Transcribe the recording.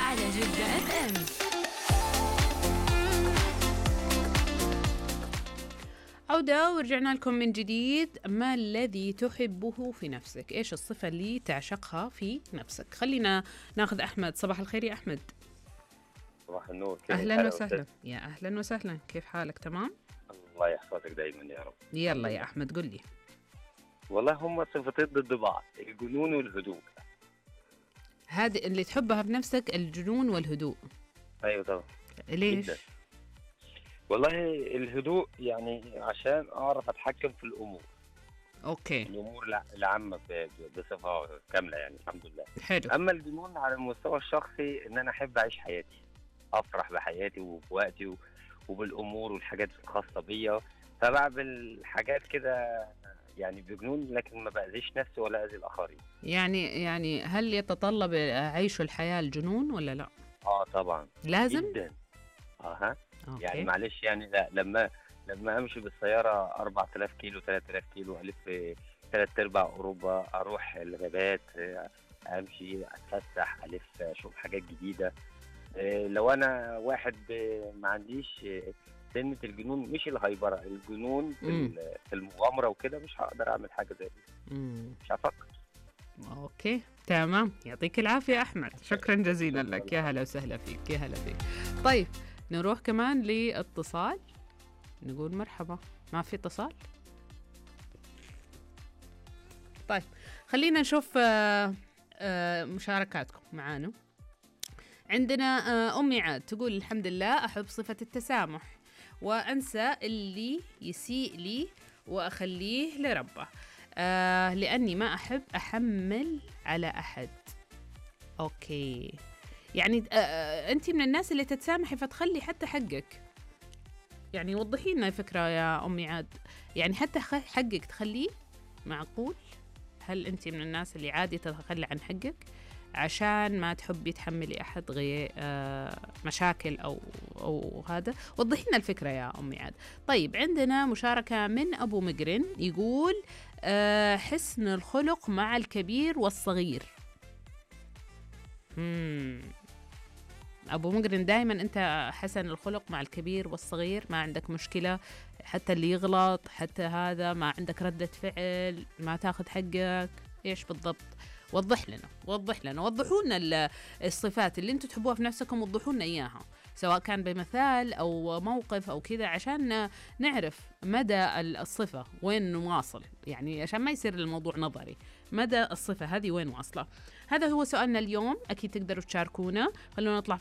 على جدة اف ام. عودة ورجعنا لكم من جديد. ما الذي تحبه في نفسك؟ إيش الصفة اللي تعشقها في نفسك؟ خلينا ناخذ أحمد. صباح الخير يا أحمد. صباح النور. كيف أهلا الحال وسهلا. أستاذ؟ يا أهلا وسهلا، كيف حالك؟ تمام؟ الله يحفظك دايما يا رب. يلا الحمد يا لله. أحمد قل لي. والله هم صفتين ضد بعض، الجنون والهدوء. هذه اللي تحبها في نفسك، الجنون والهدوء. ايوه طبعا. ليش؟ جدا. والله الهدوء يعني عشان اعرف اتحكم في الامور، أوكي العامه بصفه كامله يعني الحمد لله. حلو. اما الجنون على المستوى الشخصي ان انا احب اعيش حياتي، افرح بحياتي وبوقتي وبالامور والحاجات الخاصه بيا، فبعمل حاجات كده يعني بجنون، لكن ما باذيش نفسي ولا اذي الاخرين. يعني هل يتطلب عيش الحياة الجنون ولا لا؟ اه طبعا. لازم؟ جدا. اها. يعني أوكي. معلش يعني لا، لما امشي بالسياره 4000 كيلو 3000 كيلو، الف ثلاث ارباع اوروبا، اروح الغابات، امشي اتفسح، الف اشوف حاجات جديده. لو انا واحد ما عنديش سنه الجنون، مش الهيبره، الجنون في المغامره وكده، مش هقدر اعمل حاجه زي كده، مش هفكر. اوكي تمام، يعطيك العافية أحمد، شكرا جزيلا لك. يا هلا وسهلا فيك، يا هلا فيك. طيب نروح كمان لاتصال، نقول مرحبا. ما في اتصال؟ طيب خلينا نشوف مشاركاتكم معانا. عندنا أمي عاد تقول الحمد لله أحب صفة التسامح، وأنسى اللي يسيء لي وأخليه لربه، لأني ما أحب أحمل على أحد. أوكي، يعني أنت من الناس اللي تتسامحي فتخلي حتى حقك. يعني وضحي لنا فكرة يا أمي عاد، يعني حتى حقك تخليه. معقول؟ هل أنت من الناس اللي عادي تتخلى عن حقك عشان ما تحبي تحملي أحد غير مشاكل أو هذا؟ وضحي لنا الفكرة يا أمي عاد. طيب عندنا مشاركة من أبو مقرن يقول حسن الخلق مع الكبير والصغير. أبو مقرن دايما أنت حسن الخلق مع الكبير والصغير، ما عندك مشكلة حتى اللي يغلط، حتى هذا ما عندك ردة فعل، ما تاخذ حقك. إيش بالضبط؟ وضح لنا وضحوا لنا الصفات اللي انتم تحبوها في نفسكم، وضحوا لنا اياها سواء كان بمثال او موقف او كذا، عشان نعرف مدى الصفة وين واصل، يعني عشان ما يصير الموضوع نظري. مدى الصفة هذه وين واصلة؟ هذا هو سؤالنا اليوم. اكيد تقدروا تشاركونا. خلونا نطلع